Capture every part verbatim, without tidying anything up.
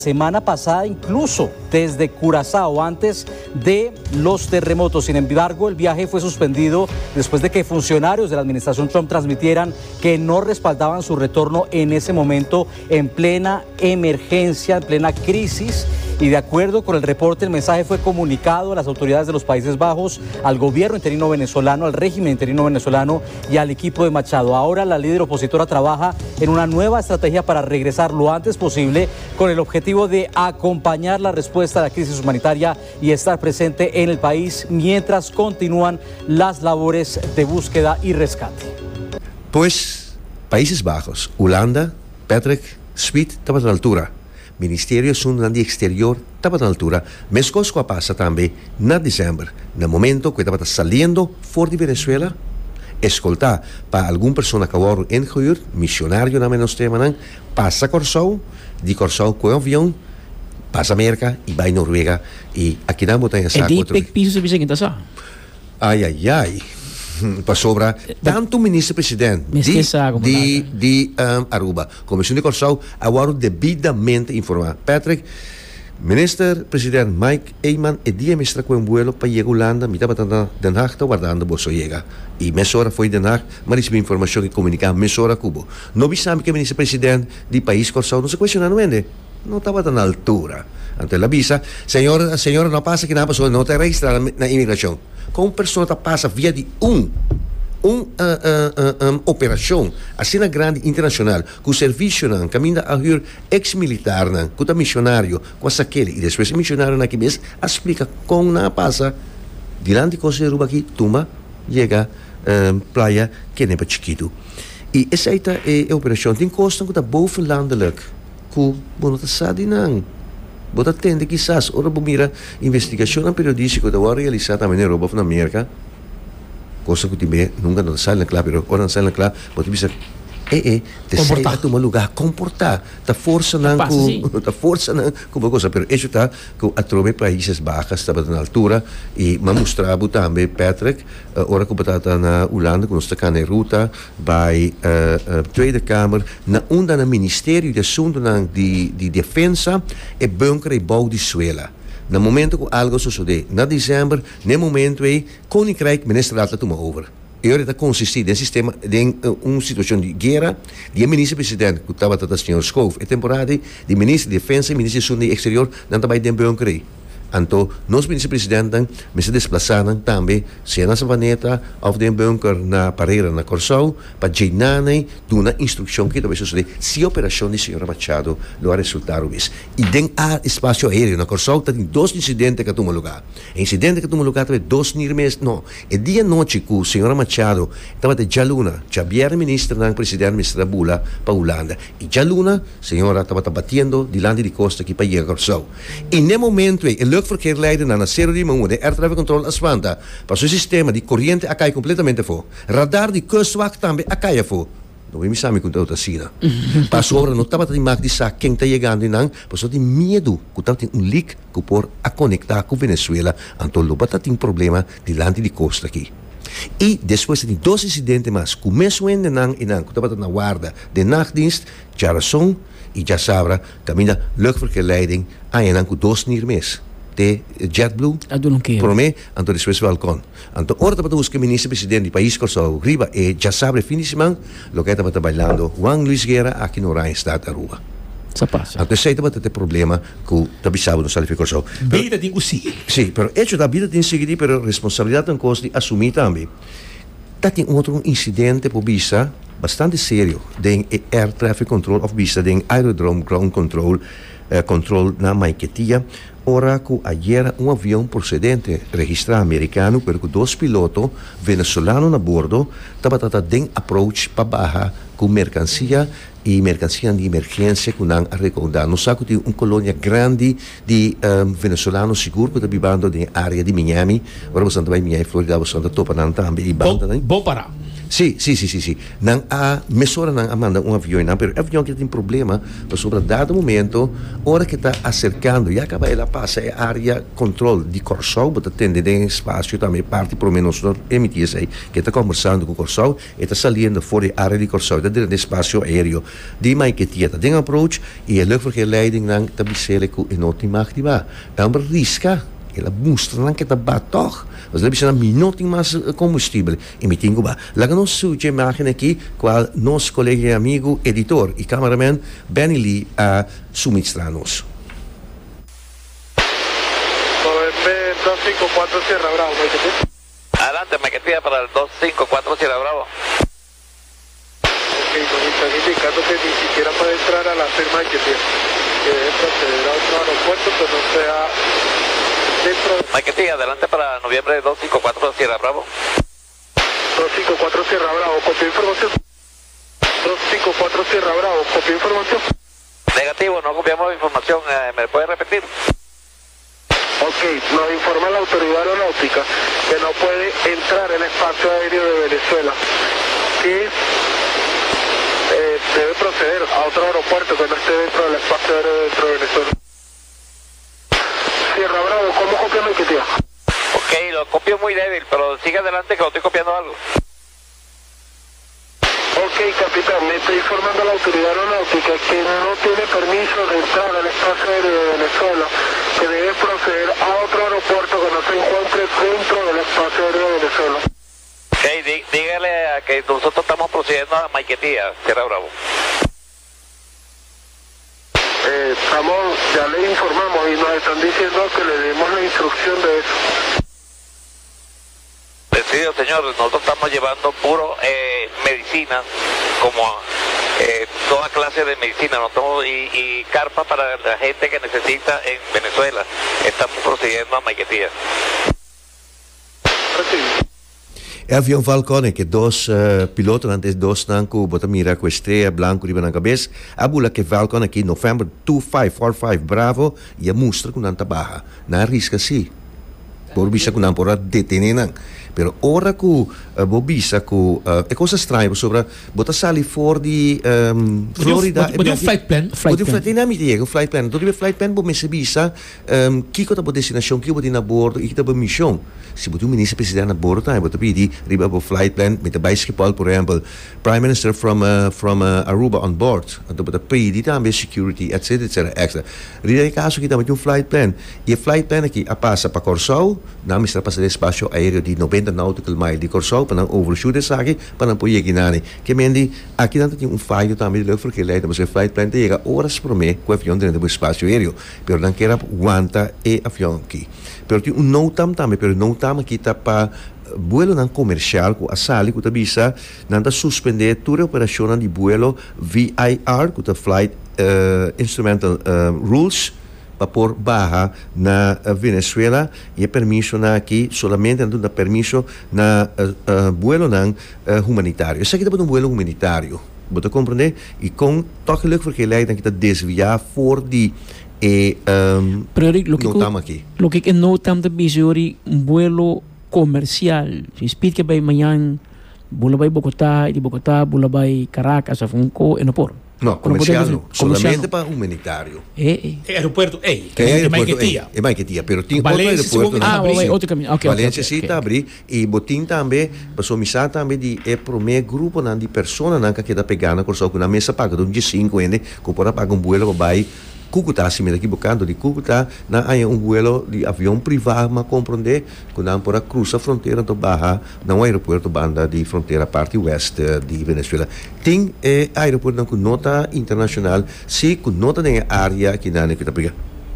Semana pasada, incluso desde Curazao, antes de los terremotos. Sin embargo, el viaje fue suspendido después de que funcionarios de la administración Trump transmitieran que no respaldaban su retorno en ese momento, en plena emergencia, en plena crisis. Y de acuerdo con el reporte, el mensaje fue comunicado a las autoridades de los Países Bajos, al gobierno interino venezolano, al régimen interino venezolano y al equipo de Machado. Ahora la líder opositora trabaja en una nueva estrategia para regresar lo antes posible, con el objetivo de acompañar la respuesta a la crisis humanitaria y estar presente en el país mientras continúan las labores de búsqueda y rescate. Pues, Países Bajos, Holanda, Patrick, Sweet, estava na altura. Ministério Sundan de Exterior estava na altura. Mas coisa passa também na dezembro, no momento que estava saindo fora de Venezuela, escoltar para alguma pessoa que agora encontrar missionário na menos tema, passa Corsau, de Corsau com o avião, passa América e vai Noruega e aqui na montanha saco. E di piso sa bising ito sa? Ai ai ai. Pa sobra tanto ministro-presidente di, di, di um, Aruba, Comissão de Corsau, agora devidamente informado. Patrick, ministro-presidente Mike Eyman, e dia mestra com o vuelo para ir a Holanda, me estava tentando Den Haag, estava guardando bolso chega. E mesora foi Den Haag, mas recebeu informação e comunicar mesora Cuba. Não sabe que o ministro-presidente do país Corsau não se questionando ainda. Não estava na altura. Ante la visa, senhora, senhora, não passa que na pessoa não está registrada na imigração. Com uma pessoa que passa via de um, um, uh, uh, uh, um operação, assim na grande internacional, com o serviço não, caminha a ir ex-militar não, com o missionário, com a saquele, e depois o missionário não que mesmo explica como não passa, diante de coisa de Aruba aqui, tuma, chega um, praia que nem para chiquito. E essa é a operação, tem custo que está bovenlandelijk, que não está sabe não. Você atende quizás, ora mira investigação periodística da hora realizada também na Europa ou na América, coisa que também nunca não sai na claro, pero ora não sai na claro, você pensa, é é, te sai a tomar lugar, comportar, ta força não com, ta força não com uma coisa, pero isso tá que a trobe países baixos estava na altura e me mostrava também Patrick, uh, ora que está na Holanda, que nós está na ruta, vai uh, uh, Tweede Kamer, na onda na Ministério de Assuntos de, de Defensa e bunker e bouw de Suela. No momento que algo sucede, na dezembro, no momento aí, Koninkrijk, minister laat het over. E ora está consistido em sistema de uma situação de guerra, de ministro-presidente que estava tratando o senhor Schoof, e temporada de ministro de Defesa e ministro de Exterior, não estava aí dentro do bunker. Então, nós ministro-presidente, me se desplaçaram também, se na Savaneta, ou de bunker na Pareira, na Corsau, para Jainane, de uma instrução que deve suceder, se a operação de senhora Machado não resultar isso. E dentro do espaço aéreo, na Corsau, tem dois incidentes que tomam lugar. O incidente que tomou lugar, tem dois meses, não. E dia e noite que a senhora Machado estava de Jaluna, Javier, ministro, na presidente, ministra Bula, para Holanda. E Jaluna, a senhora estava batendo de lande de costa aqui para ir a Corsau. E no momento, ele verkeer leiden naar een serie die moet de air traffic control asfanta. Pas o sistema di corriente a cai completamente fo. Radar di kustwacht também a cai fo. Não me sabe quanto outra sina. Pas ora não estava de mag de sa quem está chegando não, pas de medo que tem um leak que por a conectar com Venezuela, então lo bata tem problema de lande de costa aqui. E depois de dois incidentes mais, começou ainda não e não, que estava na guarda de nachtdienst, Jarason e já sabra, caminha luchtverkeerleiding a en com dois meses. De JetBlue, por mim, então depois Falcon. Então, ora para os que o ministro-presidente do país Corsau Riba e já sabe finíssimo o que estava trabalhando Juan Luis Guerra aqui no Ryan Estado da Aruba. Sa passa. Então, sei que tem problema que tabissava no Salve Corsau. Vida tem così. Sim, pero hecho da vida tem seguido, pero responsabilidade tem costo de assumir também. Tem outro incidente por vista bastante sério de air traffic control of vista de aerodrome ground control uh, control na Maiquetia. Ora que ayer um avião procedente registrado americano, pero com dois pilotos venezuelanos a bordo, estava tratando de approach para barra com mercancia e mercancia de emergência que não arrecondar. Nós sabemos que tem uma colônia grande de um, venezuelanos seguro que está vivendo na área de Miami. Agora você vai em Miami, Florida, você está topando também. Bom, bom para. Sim, sim, sim, sim, sim. Não há, mesora não manda um avião, não, pero o avião que tem problema, sobre dado momento, hora que está acercando, e acaba ela passa a área controle de Corsol, mas atende em espaço também, parte por menos emitir aí, que está conversando com Corsol, e está saindo fora da área de Corsol, está dentro do espaço aéreo. De mais que tinha, tem approach, e a luchtverkeerleiding não está bisele com e não tem mais de lá. Então, risca, ela mostra não que está batok. Mas ele precisa não tem mais combustível. E me tenho lá. Lá que nós sugere imagem aqui, qual nosso colega e amigo, editor e cameraman, Benny Lee, a suministrar-nos. dos cinco cuatro Sierra Bravo, Maiquetía. Adelante, Maiquetía para el dos cinco cuatro Sierra Bravo. Ok, nos están indicando que ni siquiera puede entrar a la firma Maiquetía. Que debe proceder a otro aeropuerto que no sea dentro de... Maiquetía, adelante para noviembre dos cinco cuatro Sierra Bravo. dos cinco cuatro Sierra Bravo, copia información. dos cinco cuatro Sierra Bravo, copia información. Negativo, no copiamos información, eh, ¿me puede repetir? Ok, nos informa la autoridad aeronáutica que no puede entrar en el espacio aéreo de Venezuela. Que eh, debe proceder a otro aeropuerto que no esté dentro del espacio aéreo dentro de Venezuela. Sierra Bravo, ¿cómo copia Maiquetía? Ok, lo copio muy débil, pero sigue adelante que lo estoy copiando algo. Ok, capitán, me está informando la autoridad aeronáutica que no tiene permiso de entrar al espacio aéreo de Venezuela, que debe proceder a otro aeropuerto que no se encuentre dentro del espacio aéreo de Venezuela. Ok, dí, dígale a que nosotros estamos procediendo a Maiquetía, Sierra Bravo. Eh, estamos, ya le informamos y nos están diciendo que le demos la instrucción de eso. Decidido, señor, nosotros estamos llevando puro eh, medicina, como eh, toda clase de medicina, ¿no? Todo, y, y carpa para la gente que necesita en Venezuela. Estamos procediendo a Maiquetía. O avião Falcone, que dois uh, pilotos antes dois nanco bota mira com estrela branco riba na cabeça, a bula que Falcone aqui novembro dois cinco quatro cinco Bravo e a mostra com nanta barra. Na risca sim. Por bisa com não por detener não. Pero ora que uh, bobisa que uh, é coisa estranha sobre bota sali for di um, Florida. Mas um flight plan, flight plan. Tem nome de um flight plan. Todo o flight plan bo me se bisa um, kiko ta bo destinação, kiko bo na bordo, e ta bo missão. Se botou o ministro presidente na bordo, tá, botou pedi riba bo flight plan met de basketball, por exemplo, prime minister from uh, from uh, Aruba on board. Então botou pedi também security, etc, etc, extra. Riba é caso que tá um flight plan. E o flight plan aqui a passa para Corsol, na mistra passa de espaço aéreo de noventa nautical mile de Corsol, para não overshoot essa aqui, para não poder aqui nani. Que mendi aqui não tem um falho também de luchtverkeerleiding, mas o flight plan chega horas por mês com o avião dentro do espaço aéreo, pero não quer aguanta e avião aqui. Pero tem um notam também, pero notam aqui tá para vuelo não comercial com a sali que tá bisa, não tá suspender toda a operação de vuelo V I R, com a flight uh, instrumental uh, rules, para pôr barra na uh, Venezuela e é permisso na aqui solamente não dá permisso na uh, uh, vuelo não uh, humanitário. Isso aqui é um vuelo humanitário, você compreende? E com toque luchtverkeerleiding que tá desviar for de e um, notam aqui. Lo que que notam também é um vuelo comercial. Se speed que vai amanhã, bula vai Bogotá, e de Bogotá bula vai Caracas, Afunco, e não por. No, comercial no, solamente para humanitário. É, é. Aeroporto, é. É Maiquetía. É Maiquetía, pero tem outro aeroporto. Ah, outro caminho. Okay, Valência okay, sim está abrir e botim também, passou missar também de é pro meu grupo não de pessoa não que está pegando com só com na mesa paga de um de cinco ainda, com para pagar um vuelo vai Cúcuta, se me daqui bocando de Cúcuta, não há um vuelo de avião privado, mas compreender que não por cruzar a fronteira do Barra, não aeroporto banda de fronteira parte oeste de Venezuela. Tem eh, aeroporto com nota internacional, se com nota na área que não é que está pegando.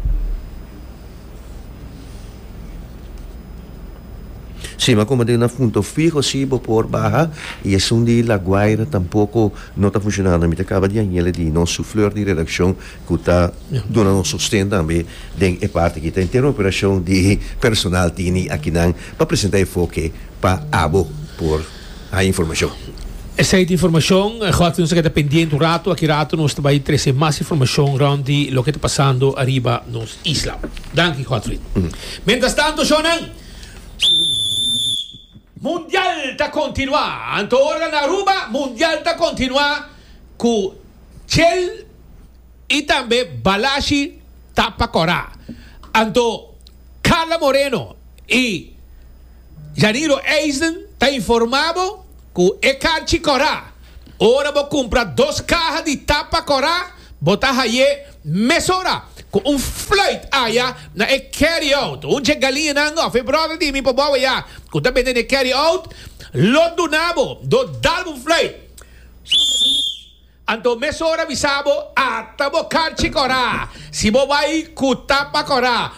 Sim, mas como tem um ponto fijo, sim, por barra, e é um de La Guaira, tampouco não está funcionando. Me acaba de anhelar de nosso flor de redação, que está dando nosso sustento também, de parte que está em uma operação de personal tini aqui não, para apresentar o foco para abo por a informação. Essa informação, agora nós estamos pendente um rato, aqui rato nós vai trazer mais informação sobre o que está passando arriba nos islas. Danke, Gottfried. Mm. Mientras tanto, Shonan, Mundial está continua. Anto ora na Aruba, Mundial está continua com Chel e também Balashi Tapacorá. Anto Carla Moreno e Janiro Eisen está informado com Ecarchi Corá. Ora vou comprar duas caixas de Tapacorá, botar aí mesora com um flight aí na e carry out. Um galinha na februário de mim para boa já. Com também de carry out, lo do nabo, do dalbo flight. Anto mesora bisabo atabo Carchi Corá. Si bo vai com Tapacorá,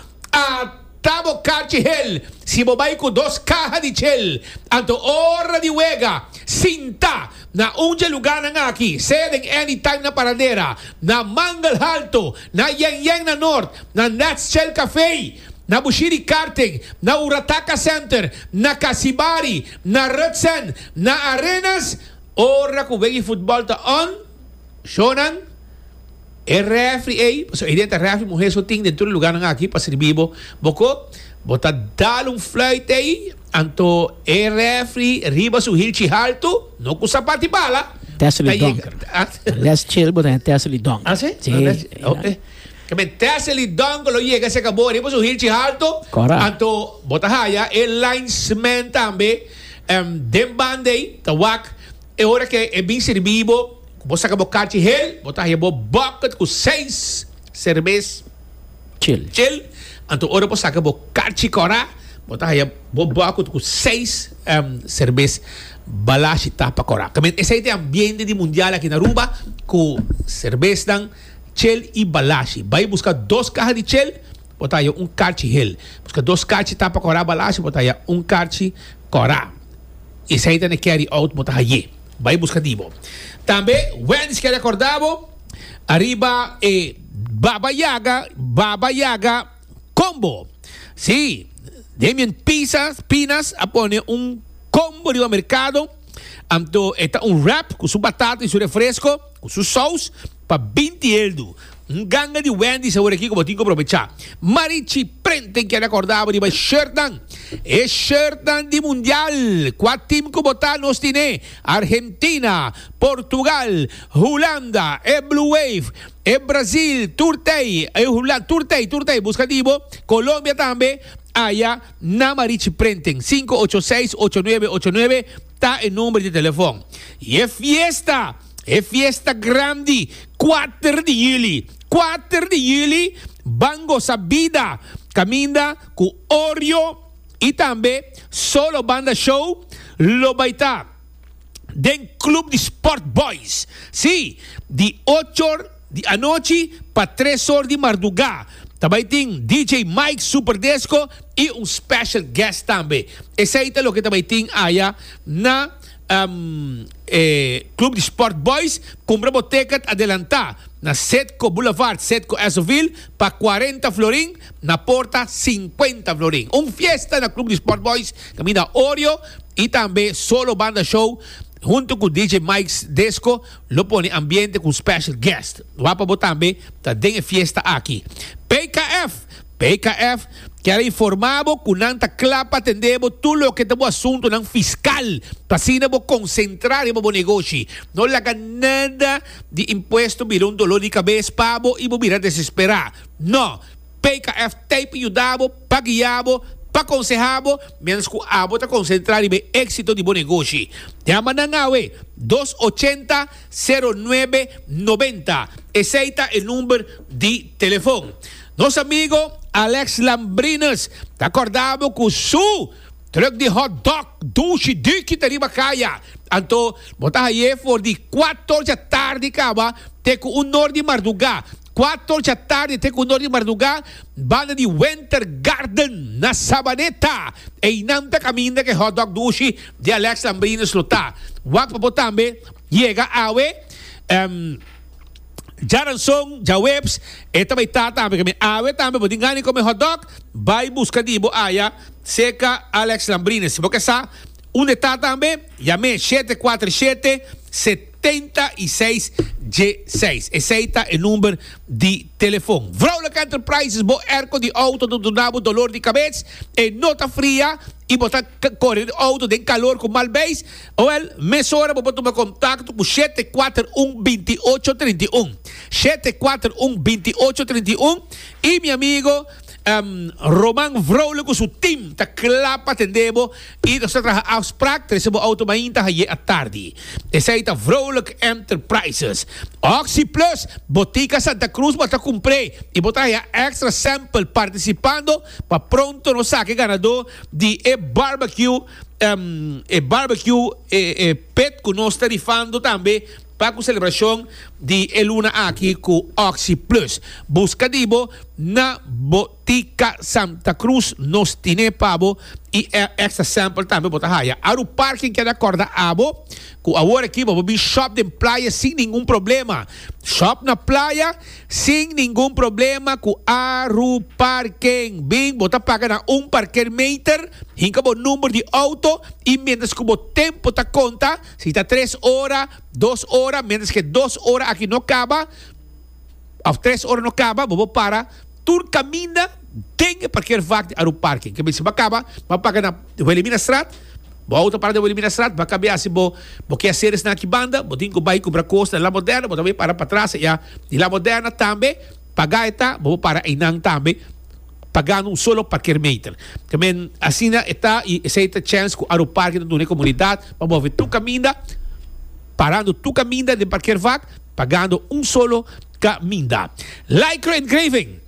atabo Carchi Hell. Si bo vai com duas caixas de Chel. Anto hora de wega, sinta na unja lugar na aqui, seden anytime na paradera, na Mangal Alto, na Yang Yang na North, na Nats Shell Cafe, na Bushiri Karting, na Urataka Center, na Kasibari, na Rutsen, na Arenas, ora ku begi football ta on, shonan, e refri, so identa refri mujer so ting dentro do lugar na aqui para servir boko, bota dal um flight aí, anto e refri riba su hilchi alto, no ku sapati bala. Tesla dong. Let's chill, but then Tesla dong. Ah, sí? Sí. Okay. Kami Tesla dong lo llega se acabou riba su hilchi alto. Correct. Anto bota haya el linesman tambe um, dem bandei tawak e ora que é bem servido. Você acabou carti hel, bota haya bo bucket com seis cervejas Chill. chill. Anto ora você acabou carti corá. Bota haya bo bucket com seis um, cervejas Balashi Tapacorá. Kami esse é o ambiente de mundial aqui na Aruba com cerveja Chel e Balashi. Vai buscar duas caixas de Chel, botar aí um carti hel. Busca duas carti Tapacorá Balashi, botar aí um carti Corá. E se aí tem carry out, botar aí. Vai buscar dibo. Também, Wendy's que recordava, arriba e Baba Yaga, Baba Yaga Combo. Sim, Damian Pinas, Pinas apone um combo de mercado. Anto está um wrap com sua batata e seu refresco, com seu sauce, para vinte euros. Um ganga de Wendy's agora aqui, como tenho que aproveitar. Marichi Prenten, que recordava de shirtan. É shirtan de mundial. Quatro times que botar nos tine. Argentina, Portugal, Holanda, é Blue Wave, é Brasil, Turtei, é Holanda, Turtei, Turtei, buscativo. Colômbia também. Allá na Marichi Prenten. cinco ocho seis ocho nueve ocho nueve está el número de teléfono. Y es fiesta. É fiesta grande, quatro de julho. quatro de julho, Bango Sabida, caminha com Oreo e também solo banda show, lo vai estar den Club de Sport Boys. Sim, de ocho da noite para três horas de madrugada. Também tem D J Mike Superdisco e um special guest também. Esse aí é o que também tem aí na Um, eh, Club de Sport Boys, compramos ticket adelantar na Setco Boulevard, Setco Esoville, para quarenta florim, na porta cinquenta florim. Um fiesta na Club de Sport Boys, caminha Oreo e também solo banda show, junto com o D J Mike Desco, lo pone ambiente com special guest. Lá para botar também, tá dentro fiesta aqui. P K F, P K F, que era informado que nanta clapa atendemos tudo o que tem assunto ng fiscal para assim não concentrar em meu negócio. Não laga nada de imposto, vira um dolor de cabeça pabo e vou virar desesperar. Não, P K F tem para ajudar, para guiar, para aconselhar, menos que a bota concentrar em êxito de bom negócio. Chama na Ngawe, dois oito zero zero nove nove zero. Esse é o número de telefone. Nosso amigo Alex Lambrinas está acordado com su truck de hot dog duche dique tariba kaya. Anto, botar aí for de quatro da tarde caba, te com um nor de madrugada. quatro da tarde te com um nor de madrugada, banda de Winter Garden na Sabaneta. E não tá caminho que hot dog duche de Alex Lambrinas lutar. Wak pa botambe, llega awe, um, Jaranson, Jawebs, esta vai estar também, porque ave também, pode ganhar como hot dog, vai buscar dibo aya, seca Alex Lambrines, porque sa, onde está também, llame sete quatro sete, sete setenta e seis G seis. Esse é o número de telefone. Vrolijk Enterprises, bo erco de auto do donabo dolor de cabeça e nota fria e botar correr de auto de calor com malbéis. Ou el, mesora, vou botar contato com sete quatro um, dois oito três um. sete quatro um, dois oito três um. E meu amigo Um, Roman Vrolijk com seu team tá clapa atendemos e nós trabalhamos a afspraak recebemos auto mainta aí à tarde. Esse aí tá Vrolijk Enterprises. Oxy Plus, Botica Santa Cruz, bota comprei e botar aí extra sample participando para pronto no saque ganador de e barbecue um, e barbecue e, e pet que nós tarifando também para a celebração de Eluna aqui com Oxy Plus. Busca dibo na Botica Santa Cruz, nos tine pabo e extra sample também botar raia. Aru parking que é da corda abo, com agora aqui vamos vir shop de praia sem nenhum problema. Shop na praia sem nenhum problema com Aru parking. Bem, botar paga na um parquer meter, hinca o número de auto e menos que o tempo tá conta, se está três horas, duas horas, menos que duas horas aqui não acaba, a três horas não acaba, vamos para, tu caminha, tem que parquear vaga ao parking, que se acaba, vai pagar na Elimina Strat, volta para a Elimina Strat, vai caber assim, vou que ser esse na aqui banda, vou ter que vai cobrar costa La Moderna, vou também para para trás, e La Moderna também, pagar eta, vou para Inang também, pagando um solo parquear meter. Também assim está e aceita chance com o parque da comunidade, vamos ver tu caminha, parando tu caminha de parquear vaga, pagando um solo caminha. Lycra Engraving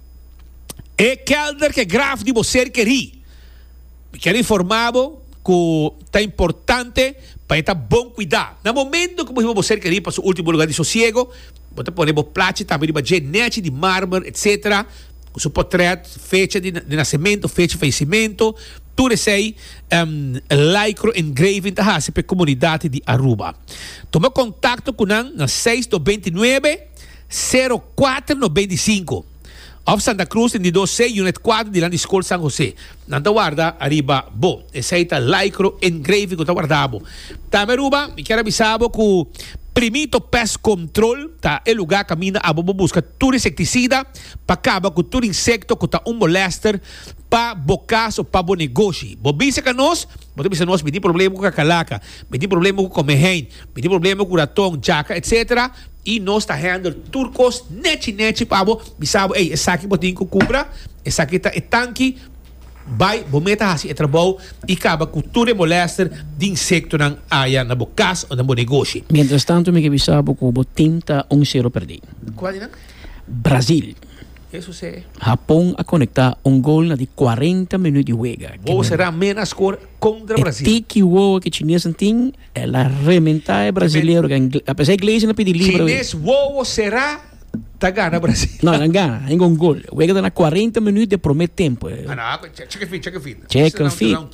é kelder que graf de você querer. Quero informar que está importante para estar bom cuidar. No momento que você querer para o último lugar de sossego, você pode pôr placa também de genete de mármore, etcétera. Com seu portrait, fecha de, de nascimento, fecha de falecimento, tudo isso aí, um, Lycra Engraving da Hase para a comunidade de Aruba. Toma contato com nós na seis dois nove, zero quatro nove cinco. Of Santa Cruz, em doze, Unit quatro, de lá de Escola San José. Nanta guarda, arriba, bom. Esse aí tá Lycra Engraving que tá guardado. Também, Aruba, me quero avisar que Primito Pest Control, tá? É lugar que caminha a bobo busca tudo inseticida para acabar com todo insecto que tá um molester para bocas ou para bom negócio. Bobinha que nós, bobinha nós, me tem problema com a calaca, me tem problema com o comehen, me tem problema com o ratão, jaca, etcétera. E nós está handle turcos, nete, nete, pabo, bisabo, ei, essa aqui botinho que cubra, essa aqui tá é tanque, vai, bometa assim, é trabalho, e acaba com tudo molester de insecto na área, na bocas ou na bom negócio. Mientras tanto, me que bisabo que o botim está um zero perdido. Qual é? Brasil. Isso é. Japão a conectar um gol na de quarenta minutos de huega. Ou será menos cor contra o Brasil. E que o que chinês tem, ela rementar é brasileiro. Apesar de inglês não pedir livre. Chinês ou será tá gana Brasil. Não, não gana, tem um gol. O huega dá na quarenta minutos de prometer tempo. Ah, não, check it, check it. Check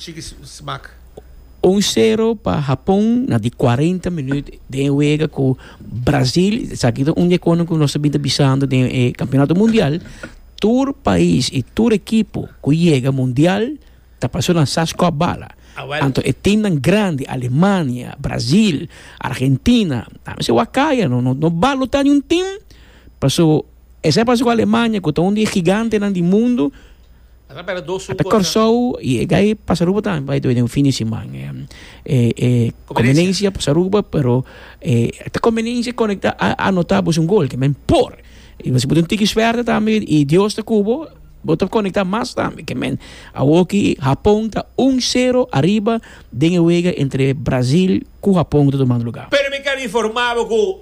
it. um zero para Japão na de quarenta minutos de huega com Brasil. Aqui é um econômico que nós estamos visando de eh, campeonato mundial. Todo país e todo equipo que chega mundial está passando a sasco a bala. Ah, well. Então, é time grande, Alemanha, Brasil, Argentina. Mas o Acaia não não balo tá nenhum time. Passou, essa passou com a Alemanha, que é um gigante no mundo. Até Corsou e aí Passaruba também vai ter um fim de semana. É, é, conveniência Passaruba, pero é, esta conveniência conecta a anotar um gol que me por. E você pode ter que esperar também e Deus te cubo, bota conectar mais também que men. A aqui Japão tá um zero arriba de huega entre Brasil e Japão tá tomando lugar. Pero me quero informar que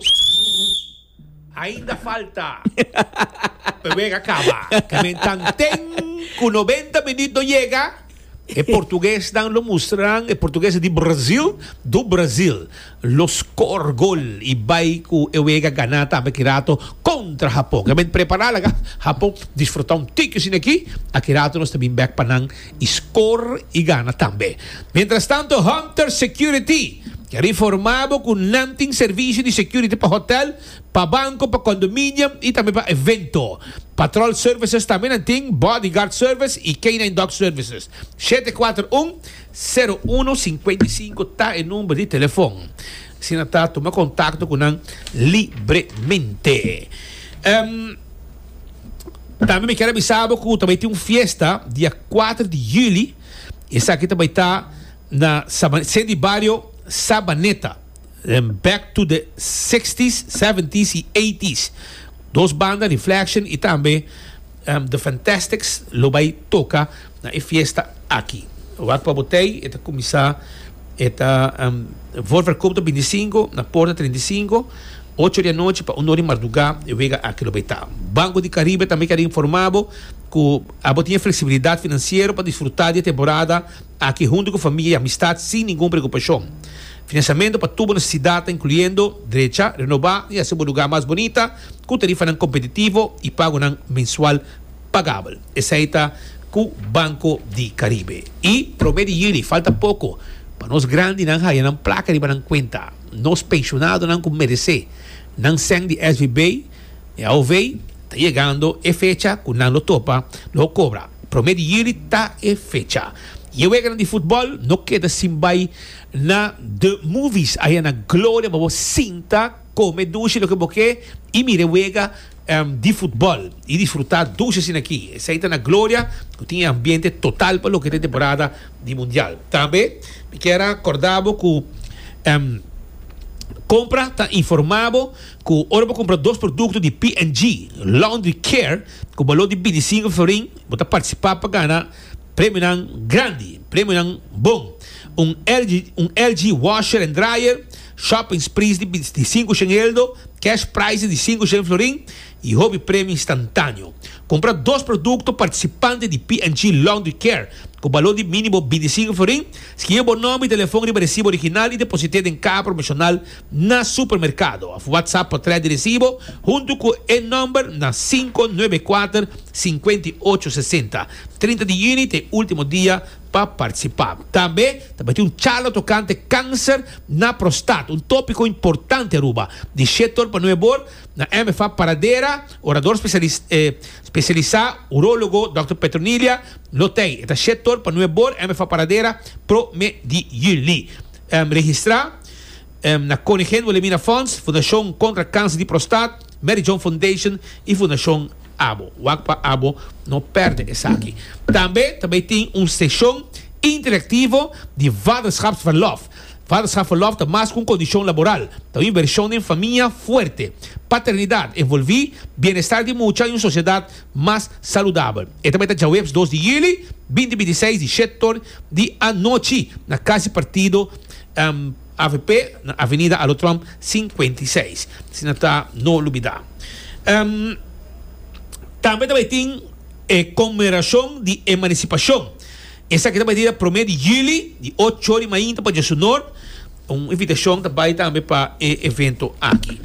ainda falta. Pero acaba. Que me tem com noventa minutos chega. E português dan lo mostram, e português de Brasil, do Brasil. Los score gol e vai com eu ega ganhar também Kirato contra Japão. Que me preparar lá, Japão desfrutar um ticket aqui, a Kirato nós também back para não score e ganha também. Mientras tanto, Hunter Security quero informar com nanting serviço de security para hotel, para banco, para condomínio e também para evento. Patrol Services também tem Bodyguard Service e K nine Dog Services. sete quatro um, zero um cinco cinco tá em número de telefone. se está toma contato com nós livremente. Um, também me quero avisar que também tem uma festa dia quatro de julho. Essa aqui também está na Centro de Barrio Sabaneta. Um, back to the sixties, seventies e eighties. Duas bandas, Reflection e também um, The Fantastics, lo vai tocar na festa aqui. O ato para botei, está começar, está um, Volverkoop vinte e cinco, na Porta trinta e cinco, oito da noite para uma hora de madrugada, eu vega aqui lo vai estar. Banco de Caribe também quer informar que a botinha flexibilidade financeira para desfrutar da temporada aqui junto com família e amistade sem nenhuma preocupação. Financiamento para toda necessidade, incluindo derecha, renovar e hacer um lugar mais bonita, com tarifa não competitivo e pago não mensual pagável. Essa aí está com o Banco de Caribe. E promete ele, falta pouco, para nós grandes não há não placa de não conta, nós pensionados não merecer, não sem de S V B, e a O V está chegando e fecha, com não lo topa, lo cobra. Promete ele está e fecha. E eu vejo de futebol, não queda sem vai na The Movies, aí na glória, mas você sinta, come, duche, lo que você e mire, vega um, de futebol e desfrutar duche assim aqui. Essa aí está na glória, que tinha ambiente total para o que tem temporada de Mundial. Também, me quero acordar que um, compra, está informado que agora vou comprar dois produtos de P and G, Laundry Care, com o valor de vinte e cinco florim, vou participar para ganhar prêmio grande, prêmio bom. Um L G, um L G washer and dryer, shopping sprees de vinte e cinco Schengeldo, cash prize de cinco Schenflorim e hobby prêmio instantâneo. Comprar dois produtos participantes de P and G Laundry Care com valor de mínimo vinte e cinco florim, escreva o nome e telefone de recibo original e deposite em cada profissional na supermercado. A WhatsApp para trás de recibo, junto com o número na cinco nove quatro, cinco oito seis zero. trinta de junho é o último dia para participar. Também, também tem um charla tocante câncer na próstata, um tópico importante, Aruba, de setor para Nuevor, na M F A Paradeira, orador especializ, eh, especializado, urólogo, doutor Petronilia, lotei, este setor para Nuevor, M F A Paradeira, pro me de julho. Um, registrar um, na Conigen Wilhelmina Funds, Fundação contra Câncer de Próstata, Mary John Foundation e Fundação Abo. O A C P A Abo não perde essa aqui. Também, também tem uma sessão interativa de Vaderschapsverlof. Vaderschapsverlof está mais com condição laboral. Também inversão em família forte. Paternidade, envolver bem-estar de muita e uma sociedade mais saudável. E também está webs dois de julho, vinte e vinte e seis de setor de a noite, na Casa Partido um, A V P, na Avenida Alotrom cinquenta e seis. Se não está, não olvidar. Um, Também também tem eh, comemoração de emancipação. Essa aqui também tem a promessa de julho, de oito horas da manhã para Jessunor. Uma invitação também também para o evento aqui.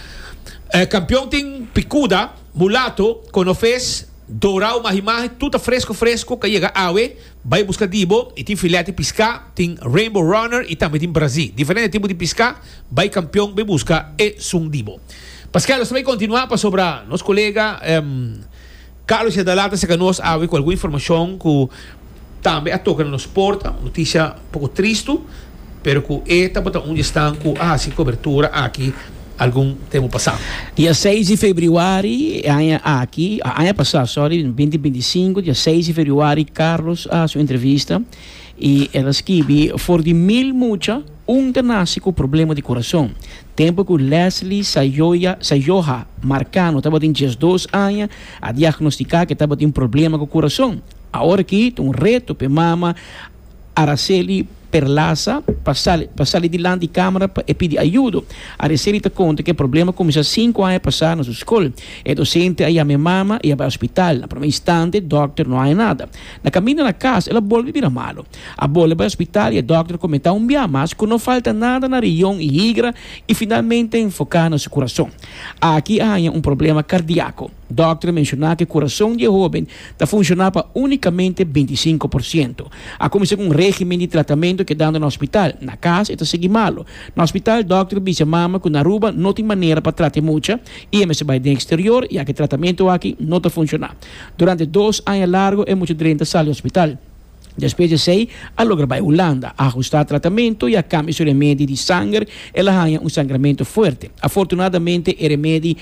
Eh, campeão tem picuda, mulato, com ofes, dourau, mahimah, tudo fresco, fresco, que chega a água, vai buscar dibo, e tem filete de piscar, tem Rainbow Runner e também tem Brasil. Diferente tipo de piscar, vai campeão, vai buscar e sum dibo. Pascal, nós vamos continuar para sobre nosso colega um, Carlos Edalata, se que nós há com alguma informação que também a toca no esporte, notícia um pouco triste, pero que é também onde estão com a ah, cobertura aqui algum tempo passado. Dia seis de fevereiro, aqui, ano passado, sorry, vinte e vinte e cinco, dia seis de fevereiro, Carlos a sua entrevista e ela escreve, for de mil mucha, um nasce com problema de coração. Tempo que Leslie Sayoya, Sayoha Marcano estava em dois anos a diagnosticar que estava tendo problema com o coração. Agora aqui tem um reto para mama Araceli Perlaza, passar passar de lá de câmara e pedir ajuda. A Araceli te conta que o problema começa cinco anos a passar na sua escola. É docente aí a minha mama e vai ao hospital. Na primeira instante, doctor não há nada. Na caminho na casa, ela volta virar malo. A bola vai ao hospital e o doctor comenta um dia mais que não falta nada na região e higra e finalmente enfocar no seu coração. Aqui há um problema cardíaco. O doctor mencionou que o coração de jovem está funcionando para unicamente vinte e cinco por cento. A começar com um regime de tratamento que dando no hospital. Na casa, está seguindo malo. No hospital, o doctor diz a mama que na Aruba não tem maneira para tratar muito e ela se vai do exterior e aquele tratamento aqui não está funcionando. Durante dois anos largos, é muito doente sai do hospital. Depois de sei, a logra vai Holanda, ajustar tratamento e a cambio su remédio de sangue, ela ganha um sangramento forte. Afortunadamente, o remédio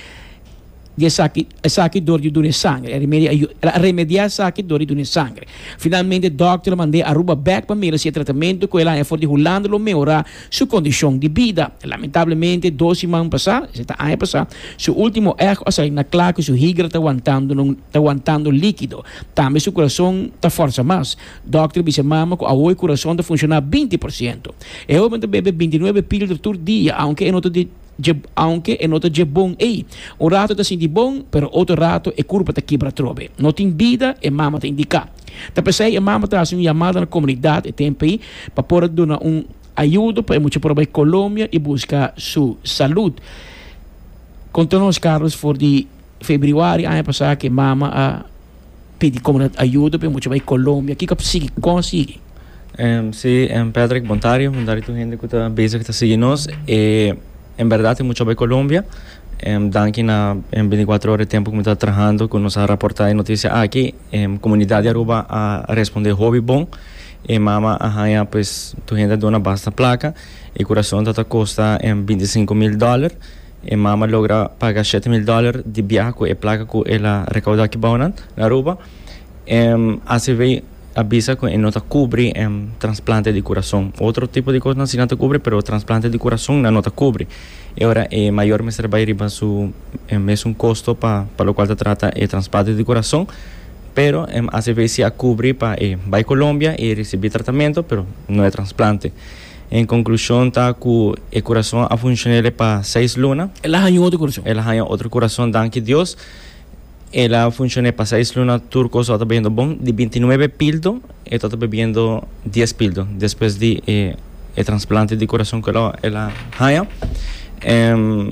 de saque, saque dor de dor sangue, remédio remediar saque dor de dor sangue. Finalmente, o doctor mandou Aruba back para mim esse tratamento com ela for de Holanda lo melhorar sua condição de vida. Lamentavelmente, dois semanas passar, está ano passar, seu último erro a sair na claro que seu hígado está aguantando, está aguantando líquido. Também seu coração está força mais. Doctor disse mama que o coração está funcionar vinte por cento. Eu vou beber vinte e nove pílulas por dia, aunque é nota de Je, aunque é nota de bom ei. Um rato está sentindo bom, pero outro rato é culpa da quebra trobe. Não tem vida e mama te indicar. Tá pensei a mama traz uma chamada na comunidade e tempo aí para poder dar um ajuda para muito para a Colômbia e buscar sua saúde. Conta-nos, Carlos, for de fevereiro ano passado que mama a pedir comunidade ajuda para muito para a Colômbia. O que que consegue? Um, sim, um, Patrick, bom tarde, bom tarde a gente que está bem que está seguindo nós. E en verdad, en mucho de Colombia, en Danke na en veinticuatro horas de tiempo que me está trabajando, con nos ha reportado noticias aquí, en comunidad de Aruba a responder hobby bon, y mama a pues tu gente de una basta placa, y corazón te costa en veinticinco mil dólares, y mama logra pagar siete mil dólares de viaje con la placa con la recaudada que va en Aruba, um, así ve avisa que no te cubre um, trasplante de corazón. Otro tipo de cosas no te cubre, pero trasplante de corazón no te cubre. Y ahora, eh, mayor me va a ir a su, um, es un costo para pa lo cual te trata el trasplante de corazón, pero um, hace veces se cubre para eh, va a Colombia y recibir tratamiento, pero no es trasplante. En conclusión, está que el corazón a funcionar para seis lunas. Él ha otro corazón. Él ha otro corazón, danke Dios. Ela funciona para seis lunas turcos, está bebiendo bon de veintinueve pildos, y está bebiendo diez pildos después de eh, el trasplante de corazón que ela, ela haya. Um,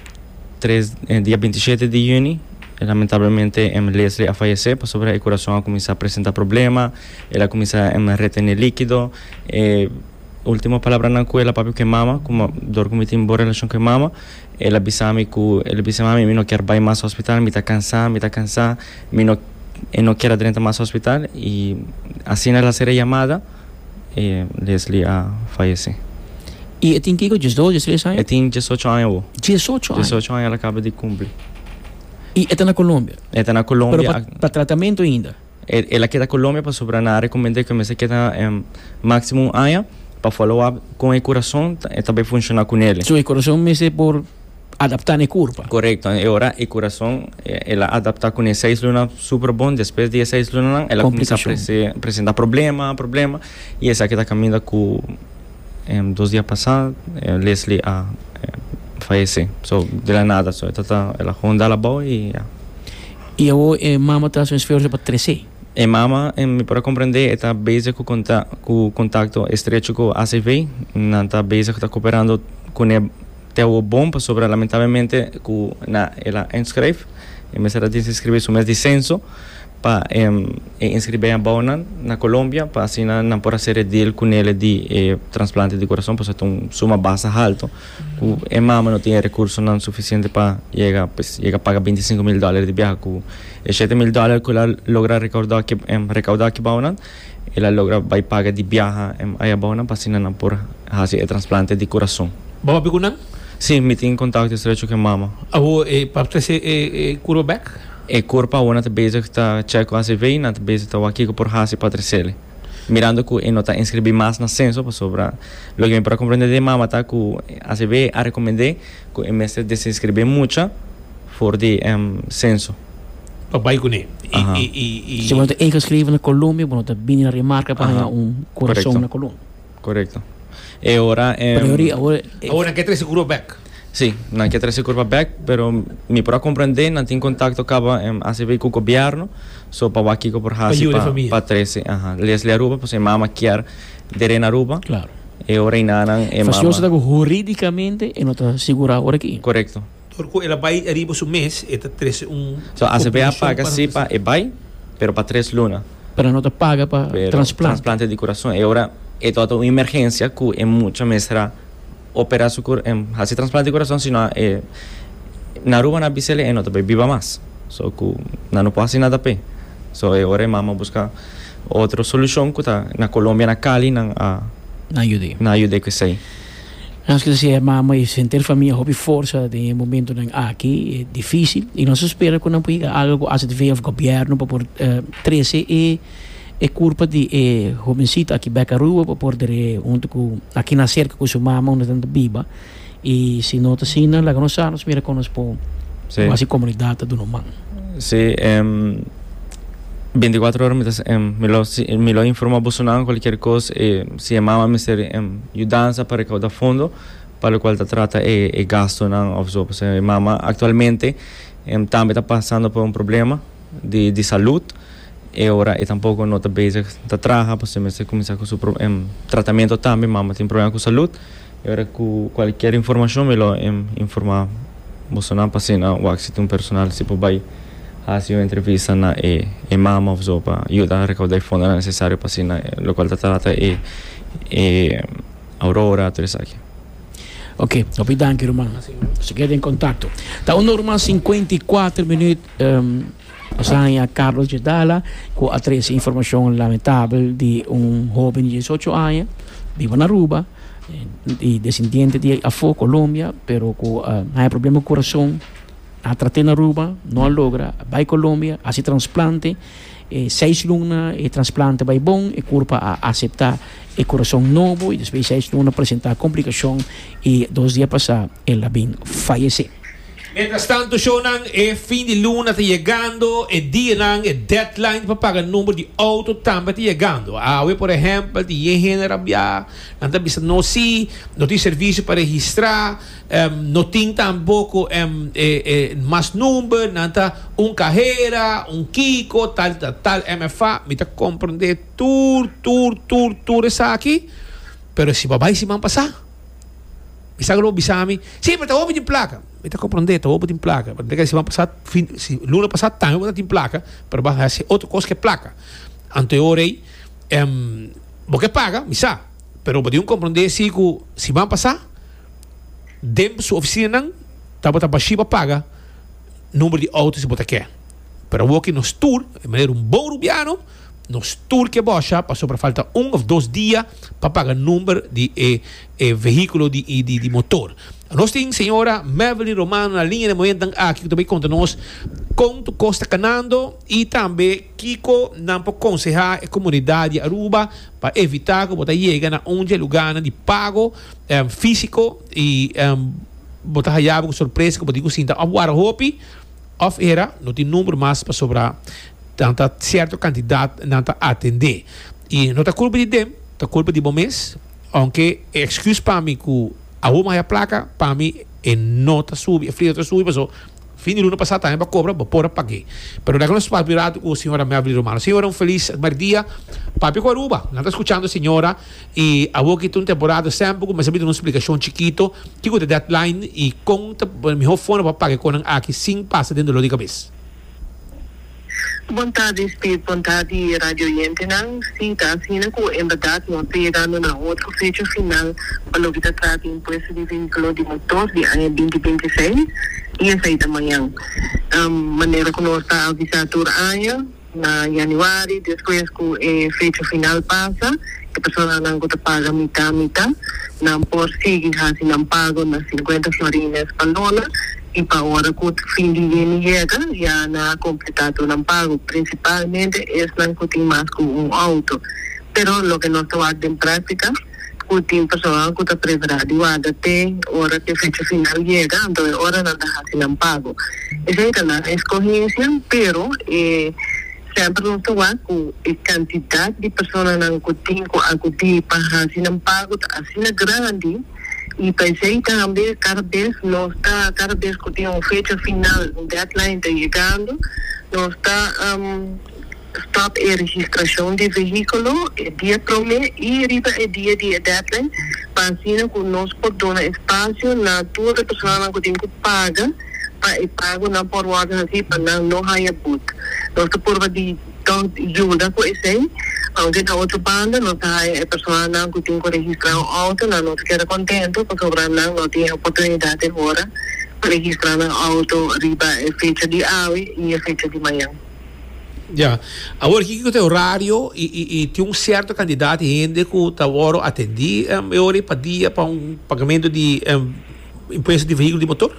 tres, eh, día veintisiete de junio, lamentablemente em, Leslie a fallecer, pues sobre el corazón a comenzar a presentar problemas, ela comienza a em, retener líquido. Eh, última palabra na escuela, papi que mama, como dor como tem boa relação com mama, ela avisame que ela avisame mim não quer ir mais ao hospital, me tá cansada, me tá cansada, me não eu não quero adentrar mais ao hospital e assim ela será chamada e Leslie a falecer. E tem que dezoito, dezesseis anos? Tem dezoito anos. dezoito anos? dezoito anos ela acaba de cumprir. E está na Colômbia? Está na Colômbia. Para tratamento ainda? Ela queda na Colômbia para sobrar na recomendei que me queda um, máximo um ano para follow-up com o coração e também funcionar com ele. So, o coração me se por adaptar a curva? Correto. Agora, o coração, ela adapta com seis lunas super bom, depois de seis lunas, ela começa a apresentar problema, problema, e essa que está caminhando com um, dois dias passados, Leslie a falecer. So, de la nada, so, ela, ela ronda la boa e... Yeah. E eu, eh, mama está se esforçando para crescer? E mama, me para compreender, está base com o contato estreito com a A C V, não está base está cooperando com ele até o bom, sobre lamentavelmente com na ela inscreve, e me será de inscrever o mês de censo para um, inscrever a bona na Colômbia, para assim não poder ser deal com ele de eh, transplante de coração, porque é uma suma baixa alta. O e mama não tem recurso não suficiente para chegar, pues, chega a pagar veinticinco mil dólares de viaje, com siete mil dólares que ela logra recaudar que um, recaudar que bona, ela logra vai pagar de viaje um, aí a bona, para assim não poder fazer transplante de coração. Baba Bigunan? Sim, me tem contato estreito com a mama. Abo eh, para ser eh, curo back? E corpo a uma bezig está checo a se vê, na bezig está aqui por hasi patrecele. Mirando que e não está inscrever mais na censo para sobrar. Lo que me para compreender de mama tá que a se vê a recomendar que em vez de se inscrever mucha for de um, censo. Papai com ele. E e e se você é inscrito na Colômbia, você vem na remarca para um coração na Colômbia. Correto. E ora um, agora agora que trazer curo back. Sim, não quer trazer curva back, pero me para compreender, não tem contato acaba um, a se ver com o governo, só para aqui por hasi para para treze, aha, Leslie Aruba, pois mama quer de na Aruba. Claro. E ora inanan e mama. Fazioso dago juridicamente e não está segura agora aqui. Correto. Porque ela vai arriba o mês, e tá treze um. So a se ver paga sim para e vai, pero para três luna. Para não te paga para transplante. Transplante de coração. E ora é toda uma emergência que é muito mestra operar su um, hacer trasplante de corazón, sino eh, na Aruba na B C L E no te viva más, so que no no puedo hacer nada pe, so eh, ahora mama busca outra solução que tá na Colômbia na Cali na a na ayude na ayude que sei. Acho que se mama e sentir família hobby força de momento nan aqui é difícil e nós espera que não pueda algo a se ver o governo para por uh, treze e é culpa de é jovencita aqui beca rua para poder junto com aqui na cerca com sua mama onde tanto biba e se nota assim na lá nós nos mira com nós por quase comunidade do normal. Sim, um, veinticuatro horas me, um, me, lo, me lo informa Bolsonaro qualquer coisa e se mama me ser um, ajudança para recaudar fundo para o qual se trata é, é gasto não ou seja, mama atualmente um, também está passando por um problema de, de saúde e agora é tampouco não está basic está traja para se começar com o seu um, tratamento também mama tem problema com saúde e agora com qualquer informação me lo um, informar Bolsonaro para se não o se tem um personal se pode vai fazer uma entrevista na e, e mama ou para ajudar a recaudar fundo necessário para se o qual está trata é é Aurora tudo isso aqui. Ok, obrigado, Romano. Se queda em contato. Está um normal cinquenta e quatro minutos. Um, Saya Carlos Gedala com a três informação lamentável de um jovem de dezoito anos vive na Aruba e descendente de Afo, Colômbia, pero com uh, há problema com o coração a tratar na Aruba, não logra, vai Colômbia, a se transplante, eh, seis lunas e transplante vai bom e culpa a aceitar o coração novo e depois seis lunas apresentar complicação e dois dias passar ela bem falecer. Mientras tanto, Shonan, el fin de luna está llegando, el día lang, el deadline para pagar el número de auto también está llegando. Ahora, por ejemplo, el día general ya, no sí, no tiene servicio para registrar, um, no tiene tampoco um, eh, eh, más número, nada, un cajera, un Kiko, tal, tal, tal, M F A, me está comprender tour, tour, tour, tour, esa aquí, pero si papá y si van a pasar. Bisa lo bisa mi. Sí, pero te voy a pedir placa. Me está comprendendo, te voy a pedir placa. Porque si van a pasar, fin, si luna pasar, también voy a pedir placa, pero vas a hacer otra cosa que placa. Anteorei, um, porque paga, misa. Pero para un comprender si si van a pasar, dentro de su oficina, estaba para chiva paga, número de autos y bota que. Pero vou que nos tour, de maneira um bom rubiano, nos tour que bocha, passou para falta um ou dois dias para pagar o número de eh, eh, veículo de, de, de motor. Nós temos a senhora Mavelyn Romano na linha de momento aqui, que também conta nós quanto custa canando e também Kiko não pode aconselhar a comunidade de Aruba para evitar que você chegue a um lugar de pago um, físico e um, você vai com surpresa que você sinta a guarda hopi of era, não tem número mais para sobrar tanta certa quantidade não está atender. E não está culpa de dem, está culpa de bomês, aunque excuse para mim que a uma é a placa, para mim é nota sube, é frio sube, mas fim de luna passada também para cobrar, para pôr paguei. Pero lá que nós estamos virado com a senhora Mavelyn Romano. Senhora, um feliz dia. Papi com Aruba, não está escutando a senhora e a boa que tem uma temporada sempre, mas a vida uma explicação chiquito, que com o deadline e conta, meu fone para pagar com aqui sim passa dentro do de cabeça. Boa tarde, Steve. Boa tarde, Radio Oriente. Sim, está assim, em verdade, nós estamos chegando na outra fecha final para o que está tratando o imposto de veículo de motor de ano vinte vinte e seis e essa aí da manhã. Um, maneira que nós estamos avisando o ano, na janeiro, depois que a fecha final passa, a pessoa não está paga mitad, mitad, não pode seguir, assim, não paga nas cinquenta florinas para dona. E para agora que o fim de ano chega, já não completado não pago, principalmente é não que tem mais com um auto. Pero o que nós estamos em prática, que tem pessoas que estão preparadas, até a hora que a fecha final chega, então a hora não está assim não pago. Essa é uma escorrência, pero eh, sempre nós estamos com a quantidade de pessoas que tem que acudir para assim não pago, assim é grande. E pensei também, cada vez, nós está, cada vez que tem uma fecha final, um deadline está chegando, nós está um, stop a registração de veículo, é dia promê e arriba é dia de deadline, para assim que nós podemos dar espaço na toda pessoa que tem que pagar, para pago na por ordem assim, para não não haja but. Nós está por de ajuda com isso aí. Aunque na outra banda, não está a pessoa não que tem que registrar o auto, não não fica contente, porque o não não tem oportunidade agora para registrar o auto riba a fecha de ave e a fecha de manhã. Já. Agora, aqui que tem horário e, e, e tem um certo candidato ainda que está agora atender um, hora para dia para um pagamento de um, imposto de veículo de motor?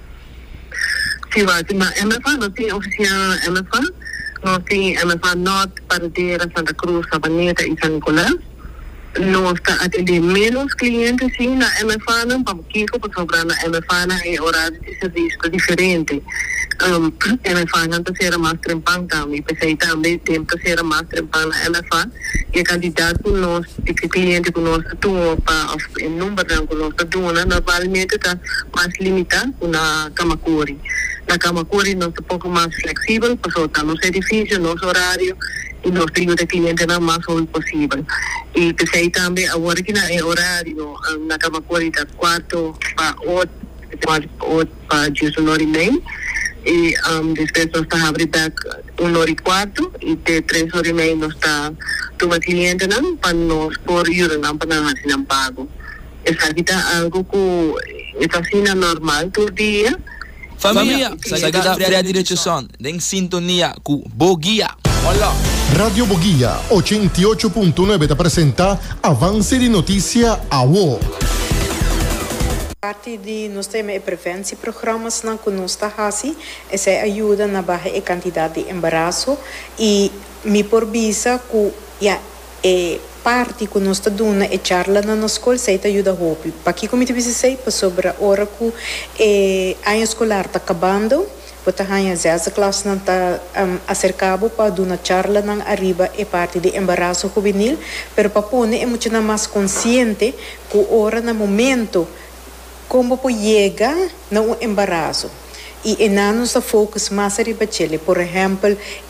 Sim, mas M F A não tem oficina M F A, não tem M F A Norte, Paradeira, Santa Cruz, Sabaneta e San Nicolás. Nós está atendendo menos clientes sim na M F A, não, para Kiko, para sobrar na M F A é horário de serviço diferente. Um, M F A não está sendo mais trempang também, pensei também tem que ser mais trempang na M F A e a candidato nós, e que cliente que nós estamos para o número que nós estamos, normalmente está mais limitado na Kamakuri. Na Kamakuri nós é um pouco mais flexível, para soltar nosso edifício, nosso horário e nós temos o cliente na mais rápido possível. E pensei também, agora que na horário, na Kamakuri está quatro para oito, quatro para dezenove e meia. E um, depois nós está abrindo uma hora e quatro e de três horas e meia nós está tomando cliente não para nós por euro não para nós não pago. Essa aqui está algo que está assim normal todo dia. Família, essa aqui está a direção em sintonia com Boguia. Olá. Radio Boguia oitenta e oito ponto nove te apresenta Avance de Notícia A W O. Parte de nós temos prevenção programas na que nós está fazendo, essa ajuda na baixa a quantidade de embaraço e me por visa que ja, é parte que nós está dando é charla na escola, isso ajuda a roupa. Para que como te disse, para sobre a hora que é a escolar está acabando, porque a essa classe não está um, acercado para dar uma charla na arriba é parte de embaraço juvenil, mas para pôr é muito mais consciente que a hora no momento como pode chegar no embaraço. E não nos focus mais arriba chile, por exemplo,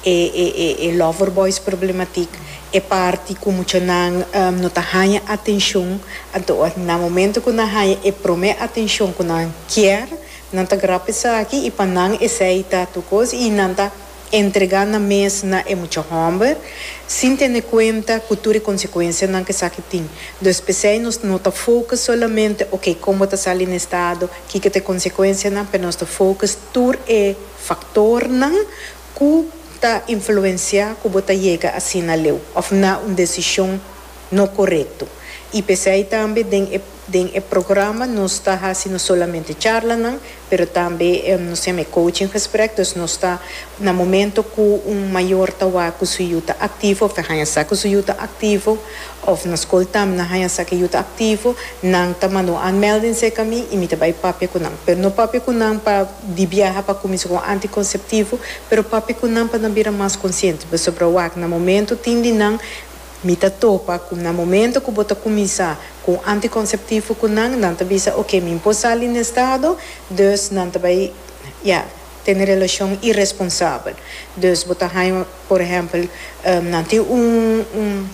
é é é lover boys problemática, é parte como que não não tá ganha atenção, então no momento que não ganha é promete atenção que não quer, não tá grapesa aqui e para não aceitar tu coisa e não tá entregar na mesa na é muito hambre, sem ter em conta cultura e consequência não que sabe tem. Dos pessoas não tá focus solamente, ok, como tá saindo no estado, que que tem consequência não, mas nós tá focus tur é fator não que tá influenciar que bota chega assim na lei, ou na uma decisão não correta. E pessoas também tem tem o programa não está fazendo solamente charla não, pero também um, nós temos coaching respeito, nós está no momento que um maior tawa que se yuta ativo, ferranha sa que se yuta ativo, ou na escola também na hanha sa que yuta ativo, não tamano anmelding se kami e me tabai papel com não, pero no papel com não para de viajar para começar com anticonceptivo, pero papel com não para não virar mais consciente, sobre o no momento tindi não mita topa com no momento que bota começar com anticonceptivo com não não te bisa ok me imposar ali no estado dus não te vai ja ter relação irresponsável dus bota haima por exemplo um, não tem um um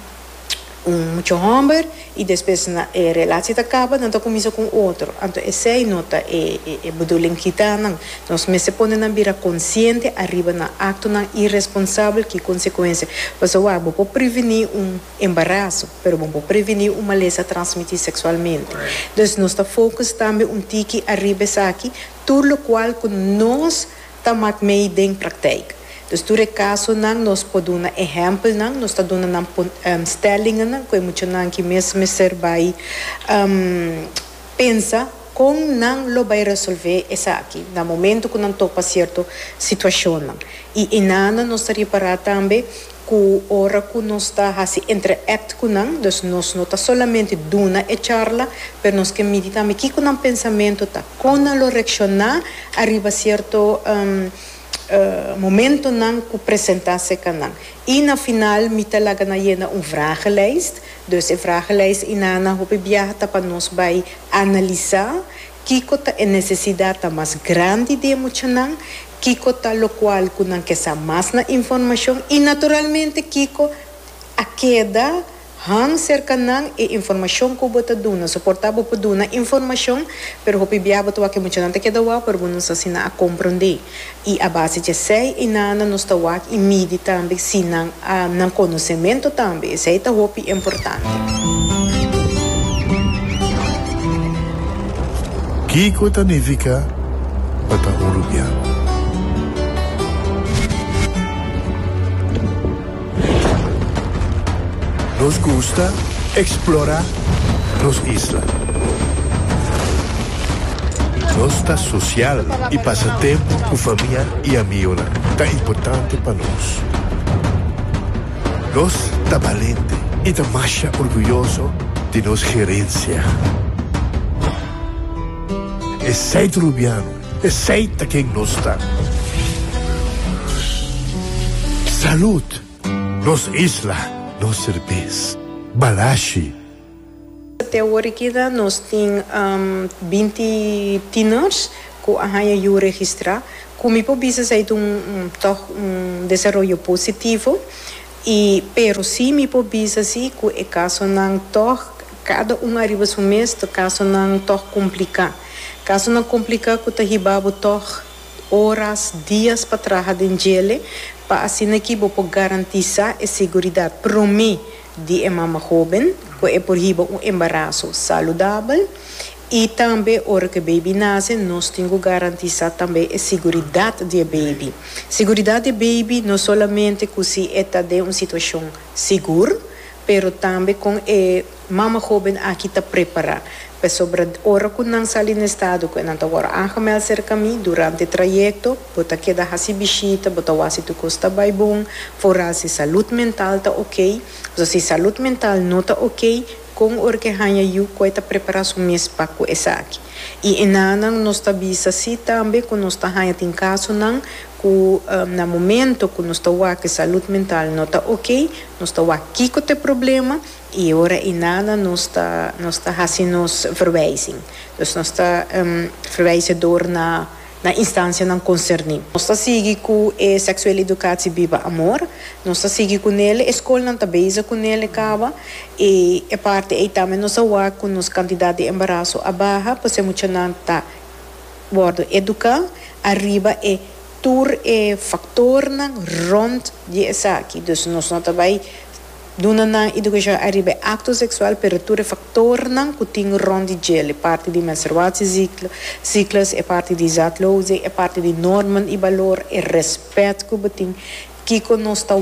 um muito hambre e depois na a relação acaba não te começa com outro então essa é nota é é bedoeling kita não nós me se põe na vira consciente arriba na acto na irresponsável que consequência mas o abo pode prevenir um embaraço pero bom pode prevenir uma lesão transmitida sexualmente então nós está focus também um tique arriba aqui tudo o qual que nós estamos meio em prática. Dus door het caso nang nos poduna exemplo nang nos ta dona nang um, stellingen nang ko muito nang que mesmo ser vai um, pensa como nang lo vai resolver essa aqui no momento que não topa certo situação nang e inana nos ta reparar também que ora que nos está assim entre act com nang dus nos não tá solamente duna e charla pero nos que medita me que com um pensamento tá com lo reaccionar arriba certo um, Uh, momento não que apresentasse canang e na final me talaga na yena um vragenlijst dus a vragenlijst ina na hope viaja para nós vai analisar que cota a necessidade mais grande de emocionar que cota lo qual kunang kesa mais na informação e naturalmente que a queda hang cerca nang e informação que bota duna suportava por duna informação pero hopi biaba to que muito não te queda wa por não se a compreender e a base de sei e nana nos tawa e midi também se não não conhecimento também sei tá hopi importante Kiko Tanivika Bata Urubia nos gusta explorar nos islas. Nossa social e passatempo com família e amigos tá importante para nós. Nós tá valente e tá mais orgulhoso de nossa gerência. É sempre rubiano, é sempre quem nós está. Saúde, nos isla, nos cerveja, balashi. Até agora nós temos um, vinte tinners que a gente registrar. Como eu disse, é um, um, um desenvolvimento positivo. E, pero sim, eu disse assim, que é caso não toque, cada um arriba do mês, caso não toque complicar. Caso não complicar, que está ribado toque horas, dias para trabalhar em gele, para assim aqui vou garantizar a segurança para mim de uma mama jovem, que é por riba um embaraço saudável. E também, hora que o baby nasce, nós temos que garantizar também a segurança do baby. Segurança do baby não somente que se está de uma situação segura, mas também com a mama jovem aqui está preparada. Mas sobre a hora que não sai no estado, que não está agora angemeld cerca de mim, durante o trajeto, bota queda hasi bichita, bota wasi tu costa bem bom, fora se saúde mental está ok, se saúde mental não está ok, com o que hanya yu coita preparação mesmo para com essa aqui. E enanang nós está bisa si também que nós está hanya tem caso não que um, na momento que nós está wa que saúde mental não está ok, nós está wa aqui com o problema e ora enana nós está nós está fazendo nos verwijzing. Dus nós está um, verwijzador na na instância não concerne. Nós está seguindo com a sexual educação viva amor, nós está seguindo com ele, a escola não está beza com ele acaba e a parte aí também nós está com nos quantidade de embaraço a barra, para ser muito não está bordo educar, arriba é tur é factor não rond de essa aqui, dus nós não está vai Duna na educação arriba acto sexual per ture factor não que tem rond de gel, parte de menstruação ciclo, ciclos, é parte de zatlose, é parte de norma e valor, é respeito que botin, que com nós está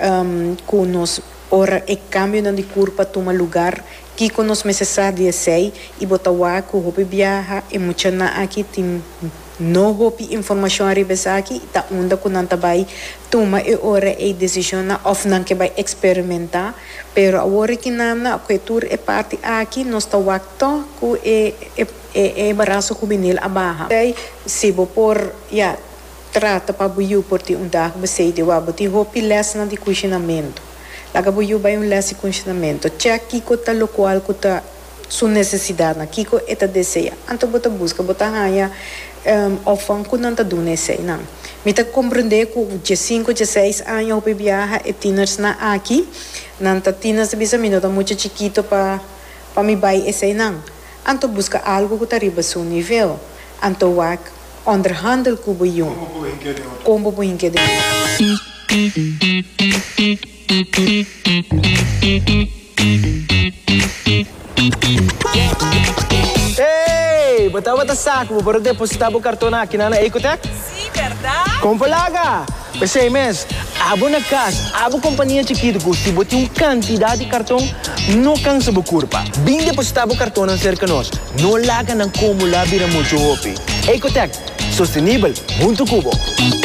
um, com nós ora é cambio de corpo toma lugar, que com nós necessário sei e botar o que o viaja e muita na aqui tem no hopi informação arriba aqui tá onda com não vai toma e ora é decisão of não que vai experimentar pero agora que não que tur é parte aqui nós tá wakto ku é é é embaraço juvenil abaixo daí se vou por já trata para buiu por ti um dag você de wa boti hopi lesson de questionamento laga buiu vai um lesson de questionamento check que tá local que tá sua necessidade aqui que é deseja então bota busca bota ganha um, of van kunnen te doen is zij nou. Met te comprender que de cinco, de seis anos eu viaja e tieners na aqui, nanta tieners bisa minuto muito chiquito para para me vai esse não. Anto busca algo que tá riba seu nível. Anto wak onderhandel com o bom. Como bom que de. Hey, bata-bata saco, para depositar o cartão aqui na Ecotec? Sim, verdade? Compalaga! Pensei, mas, abo na casa, abo companhia chiquita, que se bote uma quantidade de cartão, não cansa a curva. Bem depositar o cartão na cerca nós, não laga na como lá vira muito hopi. Ecotec, sustentável, muito cubo.